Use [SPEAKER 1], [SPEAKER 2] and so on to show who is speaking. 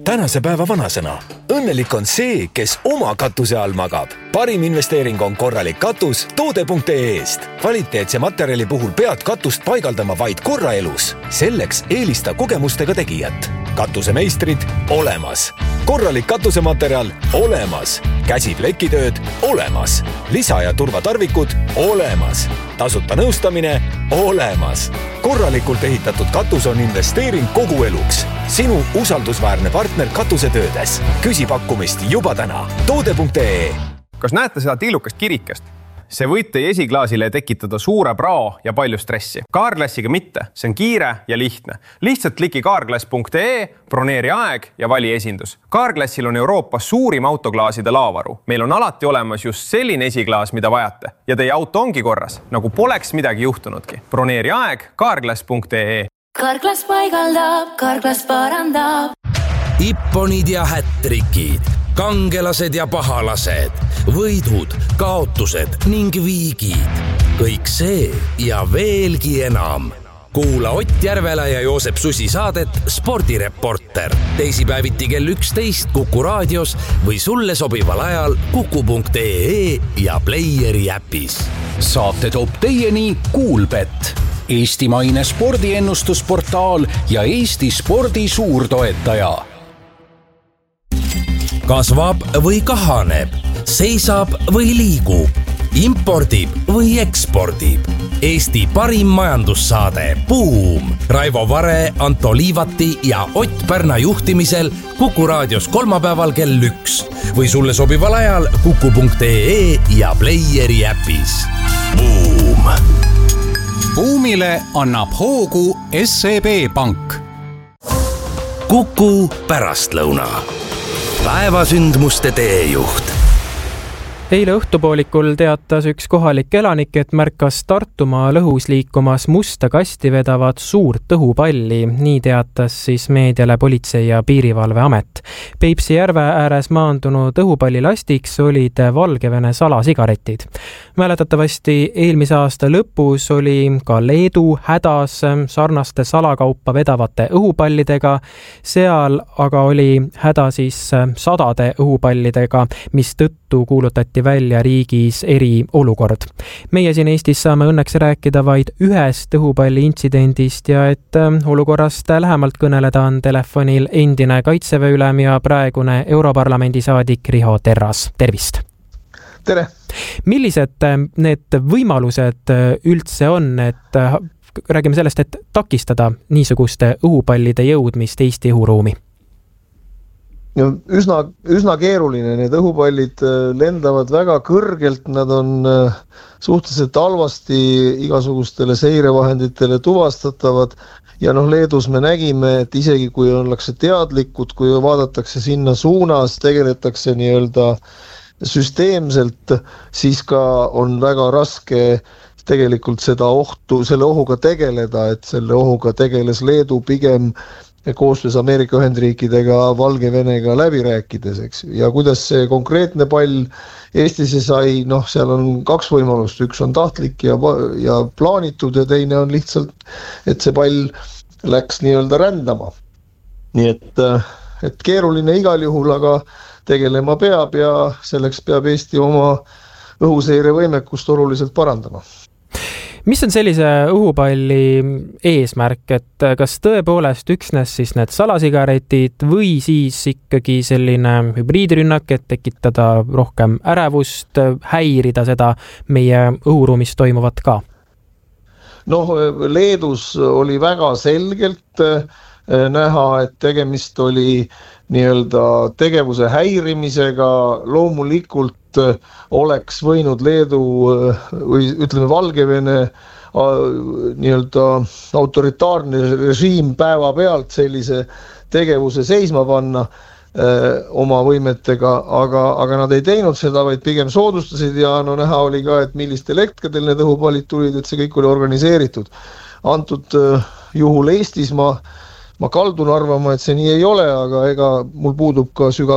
[SPEAKER 1] tänase päeva vanasõna. Õnnelik on see, kes oma katuse all magab. Parim investeering on korralik katus toode.ee-st. Kvaliteetse materjali puhul pead katust paigaldama vaid korra elus. Selleks eelista kogemustega tegijat. Katusemeistrid olemas. Korralik katusematerjal olemas. Käsiplekitööd olemas. Lisa- ja turvatarvikud olemas. Tasuta nõustamine olemas. Korralikult ehitatud katus on investeering kogu eluks. Sinu usaldusväärne partner katusetöödes. Küsi pakkumist juba täna. Toode.ee.
[SPEAKER 2] Kas näete seda tillukast kirikest? See võib teie esiklaasile tekitada suure prao ja palju stressi. Carglassiga mitte, see on kiire ja lihtne. Lihtsalt kliki carglass.ee, broneeri aeg ja vali esindus. Carglassil on Euroopas suurim autoklaaside laovaru. Meil on alati olemas just selline esiklaas, mida vajate. Ja teie auto ongi korras, nagu poleks midagi juhtunudki. Broneeri aeg carglass.ee.
[SPEAKER 3] Carglass paigaldab, Carglass parandab.
[SPEAKER 4] Ipponid ja hättrikid, kangelased ja pahalased, võidud, kaotused ning viigid. Kõik see ja veelgi enam. Kuula Ott Järvela ja Joosep Susi saadet Spordireporter. Teisipäeviti kell 11 Kuku raadios või sulle sobival ajal kuku.ee ja Playeri äpis.
[SPEAKER 5] Saate toob teieni Kuulbet, eestimaine spordiennustusportaal ja Eesti spordi suurtoetaja.
[SPEAKER 4] Kasvab või kahaneb, seisab või liigub, impordib või ekspordib. Eesti parim majandussaade Buum. Raivo Vare, Anto Liivati ja Ott Pärna juhtimisel Kuku raadios kolmapäeval kell 1 või sulle sobival ajal kuku.ee ja Playeri äpis. Buum.
[SPEAKER 5] Buumile annab hoogu SEB Pank.
[SPEAKER 4] Kuku pärastlõuna. Päevasündmuste teejuht.
[SPEAKER 6] Eile õhtupoolikul teatas üks kohalik elanik, et märkas Tartumaa lõhus liikumas musta kasti vedavat suurt õhupalli. Nii teatas siis meediale Politsei- ja Piirivalveamet. Peipsi järve ääres maandunud õhupalli lastiks olid Valgevene salasigaretid. Mäletatavasti eelmise aasta lõpus oli ka Leedu hädas sarnaste salakaupa vedavate õhupallidega. Seal aga oli häda siis sadade õhupallidega, mis tõttu kuulutati välja riigis eriolukord. Meie siin Eestis saame õnneks rääkida vaid ühest õhupalli intsidendist ja et olukorrast lähemalt kõneleda on telefonil endine Kaitseväe ülem ja praegune Europarlamendi saadik Riho Terras. Tervist!
[SPEAKER 7] Tere!
[SPEAKER 6] Millised need võimalused üldse on, et räägime sellest, et takistada niisuguste õhupallide jõudmist Eesti õhuruumi?
[SPEAKER 7] Üsna keeruline, need õhupallid lendavad väga kõrgelt, nad on suhteliselt halvasti igasugustele seirevahenditele tuvastatavad ja Leedus me nägime, et isegi kui ollakse teadlikud, kui vaadatakse sinna suunas, tegeletakse nii-öelda süsteemselt, siis ka on väga raske tegelikult selle ohuga tegeleda, et selle ohuga tegeles Leedu pigem koostöös Ameerika Ühendriikidega, Valgevenega läbi rääkides, eks. Ja kuidas see konkreetne pall Eestisse sai, seal on kaks võimalust. Üks on tahtlik ja plaanitud ja teine on lihtsalt, et see pall läks nii-öelda rändama. Nii et keeruline igal juhul, aga tegelema peab ja selleks peab Eesti oma õhuseire võimekust oluliselt parandama.
[SPEAKER 6] Mis on sellise õhupalli eesmärk, et kas tõepoolest üksnes siis need salasigaretid või siis ikkagi selline hübriidrünnak, et tekitada rohkem ärevust, häirida seda meie õhuruumis toimuvat ka?
[SPEAKER 7] Leedus oli väga selgelt näha, et tegemist oli nii-öelda tegevuse häirimisega. Loomulikult oleks võinud Leedu või ütleme Valgevene nii-öelda autoritaarne režiim päeva pealt sellise tegevuse seisma panna oma võimetega, aga nad ei teinud seda, vaid pigem soodustasid ja näha oli ka, et millistel hetkedel need õhupallid tulid, et see kõik oli organiseeritud. Antud juhul Eestis ma kaldun arvama, et see nii ei ole, aga ega mul puudub ka sügav